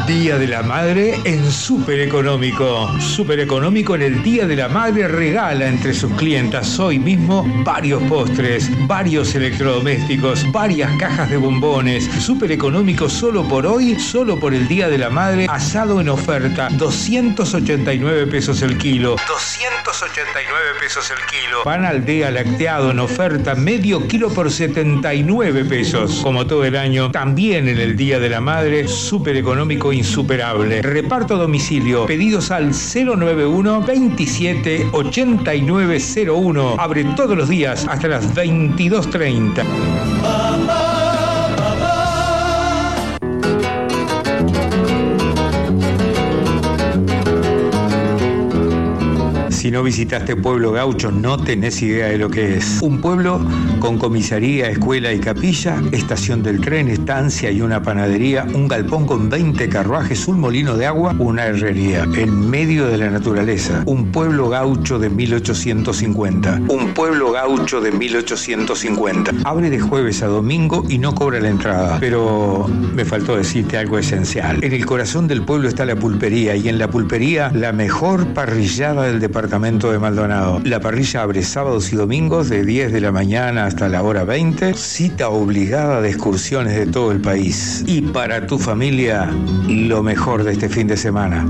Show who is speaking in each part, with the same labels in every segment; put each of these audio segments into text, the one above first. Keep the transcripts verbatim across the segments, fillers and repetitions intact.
Speaker 1: Día de la Madre en Súper Económico. Súper Económico en el Día de la Madre regala entre sus clientas hoy mismo varios postres, varios electrodomésticos, varias cajas de bombones. Súper Económico solo por hoy, solo por el Día de la Madre, asado en oferta, doscientos ochenta y nueve pesos el kilo. doscientos ochenta y nueve pesos el kilo. Pan Aldea lacteado en oferta, medio kilo por setenta y nueve pesos. Como todo el año, también en el Día de la Madre, Súper Económico insuperable. Reparto a domicilio. Pedidos al cero nueve uno, veintisiete, ochenta y nueve cero uno. Abre todos los días hasta las veintidós treinta. Si no visitaste Pueblo Gaucho, no tenés idea de lo que es. Un pueblo con comisaría, escuela y capilla, estación del tren, estancia y una panadería, un galpón con veinte carruajes, un molino de agua, una herrería. En medio de la naturaleza. Un pueblo gaucho de mil ochocientos cincuenta. Un pueblo gaucho de mil ochocientos cincuenta. Abre de jueves a domingo y no cobra la entrada. Pero me faltó decirte algo esencial. En el corazón del pueblo está la pulpería y en la pulpería la mejor parrillada del departamento de Maldonado. La parrilla abre sábados y domingos de diez de la mañana hasta la hora veinte. Cita obligada de excursiones de todo el país. Y para tu familia, lo mejor de este fin de semana.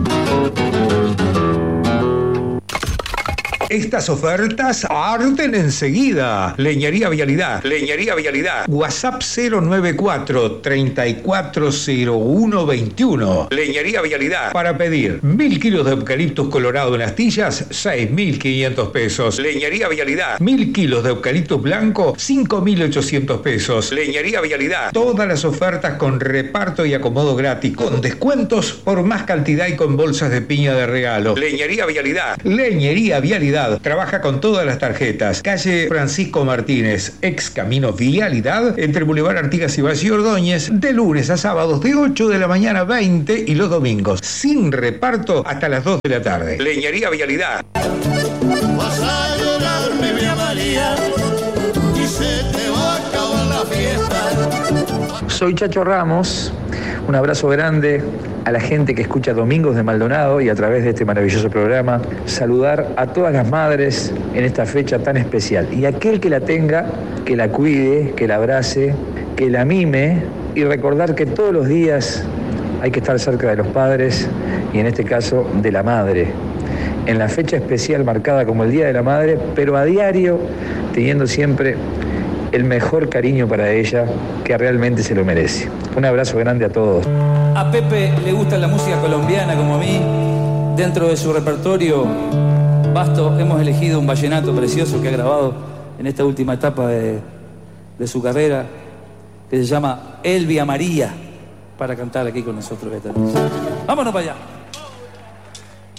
Speaker 1: Estas ofertas arden enseguida. Leñería Vialidad. Leñería Vialidad. WhatsApp cero nueve cuatro, treinta y cuatro cero uno veintiuno. Leñería Vialidad. Para pedir mil kilos de eucaliptus colorado en astillas, seis mil quinientos pesos. Leñería Vialidad. Mil kilos de eucaliptus blanco, cinco mil ochocientos pesos. Leñería Vialidad. Todas las ofertas con reparto y acomodo gratis, con descuentos por más cantidad y con bolsas de piña de regalo. Leñería Vialidad. Leñería Vialidad. Trabaja con todas las tarjetas. Calle Francisco Martínez, ex Camino Vialidad, entre Boulevard Artigas y Valle Ordóñez, de lunes a sábados de ocho de la mañana a veinte y los domingos, sin reparto hasta las dos de la tarde. Leñería Vialidad.
Speaker 2: Vas a llorarme, mi María, y se te va a acabar la fiesta.
Speaker 3: Soy Chacho Ramos. Un abrazo grande a la gente que escucha Domingos de Maldonado y a través de este maravilloso programa saludar a todas las madres en esta fecha tan especial. Y aquel que la tenga, que la cuide, que la abrace, que la mime y recordar que todos los días hay que estar cerca de los padres y en este caso de la madre. En la fecha especial marcada como el Día de la Madre, pero a diario teniendo siempre el mejor cariño para ella, que realmente se lo merece. Un abrazo grande a todos.
Speaker 4: A Pepe le gusta la música colombiana como a mí. Dentro de su repertorio vasto hemos elegido un vallenato precioso que ha grabado en esta última etapa de, de su carrera, que se llama Elvia María, para cantar aquí con nosotros esta noche. Vámonos para allá.